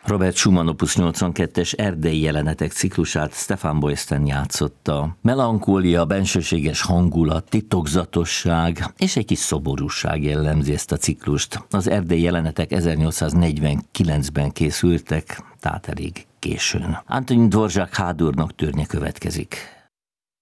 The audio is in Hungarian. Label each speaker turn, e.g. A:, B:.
A: Robert Schumann opus 82-es erdei jelenetek ciklusát Stefan Boyesen játszotta. Melankólia, bensőséges hangulat, titokzatosság és egy kis szoborúság jellemzi ezt a ciklust. Az erdei jelenetek 1849-ben készültek, tehát elég későn. Antonin Dvorak Hádurnak Törnye következik.